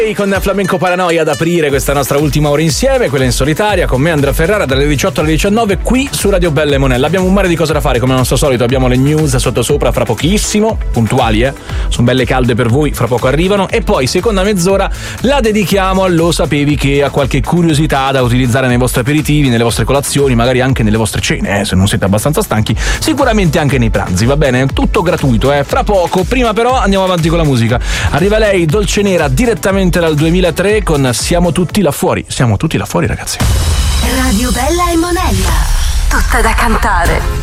Con Flamenco Paranoia ad aprire questa nostra ultima ora insieme, quella in solitaria, con me Andrea Ferrara dalle 18 alle 19 qui su Radio Belle Monella. Abbiamo un mare di cose da fare come al nostro solito, abbiamo le news sottosopra fra pochissimo, puntuali sono belle calde per voi, fra poco arrivano, e poi seconda mezz'ora la dedichiamo al lo sapevi che, a qualche curiosità da utilizzare nei vostri aperitivi, nelle vostre colazioni, magari anche nelle vostre cene, se non siete abbastanza stanchi, sicuramente anche nei pranzi, va bene? Tutto gratuito, fra poco. Prima però andiamo avanti con la musica. Arriva lei, Dolce Nera, direttamente dal 2003 con Siamo tutti là fuori. Siamo tutti là fuori, ragazzi. Radio Bella e Monella, tutta da cantare.